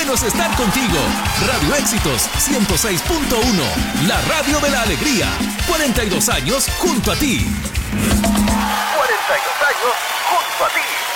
buenos estar contigo. Radio Éxitos 106.1, la radio de la alegría. 42 años junto a ti. 42 años junto a ti.